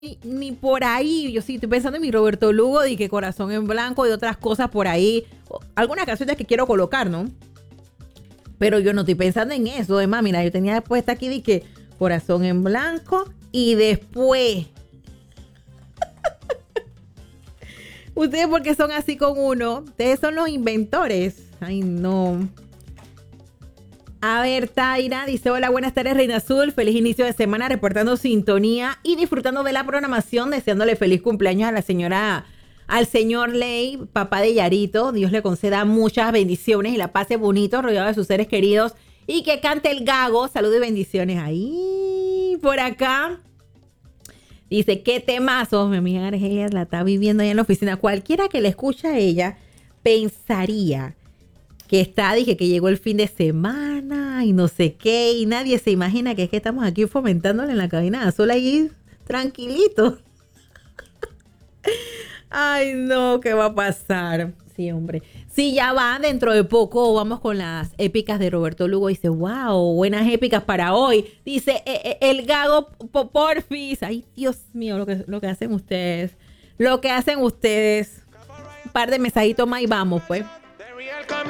ni por ahí. Yo sí estoy pensando en mi Roberto Lugo, de que Corazón en Blanco y otras cosas por ahí. Algunas canciones que quiero colocar, ¿no? Pero yo no estoy pensando en eso. Además, mira, yo tenía puesta aquí de que Corazón en Blanco y después. Ustedes porque son así con uno. Ustedes son los inventores. Ay, no. A ver, Taira dice, hola, buenas tardes, Reina Azul. Feliz inicio de semana, reportando sintonía y disfrutando de la programación, deseándole feliz cumpleaños a la señora, al señor Ley, papá de Yarito. Dios le conceda muchas bendiciones y la pase bonito, rodeado de sus seres queridos. Y que cante el gago. Salud y bendiciones. Ahí, por acá. Dice, qué temazo. Mi amiga Argelia la está viviendo allá en la oficina. Cualquiera que le escucha a ella pensaría que está, dije que llegó el fin de semana y no sé qué, y nadie se imagina que es que estamos aquí fomentándole en la cabina azul ahí, tranquilito. Ay, no, ¿qué va a pasar? Sí, hombre. Sí, ya va, dentro de poco vamos con las épicas de Roberto Lugo. Dice, wow, buenas épicas para hoy. Dice, el gago porfis. Ay, Dios mío, lo que hacen ustedes. Lo que hacen ustedes. Un par de mensajitos más y vamos, pues.